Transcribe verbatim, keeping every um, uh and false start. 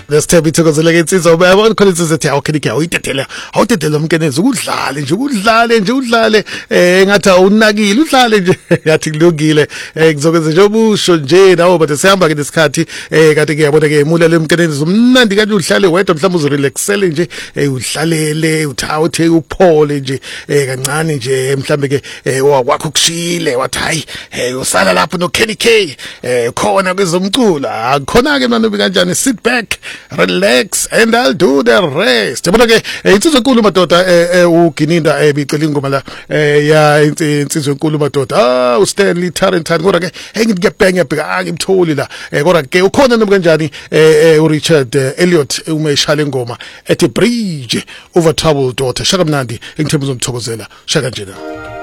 Lesithemba ithokozela ke insizwa uyabona khona insizwa ethi awukhenike awuyidedela awudedela umkenezi ukudlale nje ukudlale nje udlale eh ngathi awunakile udlale nje yathi kulungile eh ngizokwenza nje obusho nje nawo but sihamba ke lesikhathi eh kanti ke yabona ke imula lemkenezi umnandi kanti udlale wedwa mhlawumbe uzorelaxele nje eh udlalele uthawuthe uphole nje eh kancane nje mhlambe ke wakho kushile wathi hayi eh usala lapho no Kenny K eh khona kwezomculo akukhona ke manje kanjani sit back relax and I'll do the rest yabona ke insizwe enkulu madoda uGininda ebicela ingoma la ya insizwe enkulu madoda ah uStanley Tarrantine kodwa ke engithi kuyabhenya bheka angimtholi la kodwa ke ukhona noma kanjani uRichard Elliot umeshala ingoma ethi bridge over troubled water shaka mnandi engithemba uzomthokozela shaka nje na